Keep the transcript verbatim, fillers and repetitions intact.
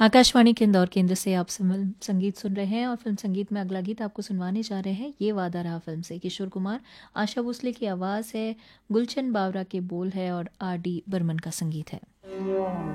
आकाशवाणी के इंदौर केंद्र से आप फिल्म संगीत सुन रहे हैं और फिल्म संगीत में अगला गीत आपको सुनवाने जा रहे हैं ये वादा रहा फिल्म से। किशोर कुमार, आशा भोसले की आवाज़ है, गुलशन बावरा के बोल है और आर डी बर्मन का संगीत है।